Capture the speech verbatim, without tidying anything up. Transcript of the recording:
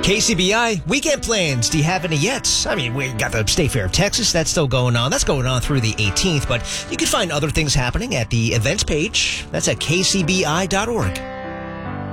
K C B I, weekend plans. Do you have any yet? I mean, we got the State Fair of Texas. That's still going on. That's going on through the eighteenth, but you can find other things happening at the events page. That's at k c b i dot org.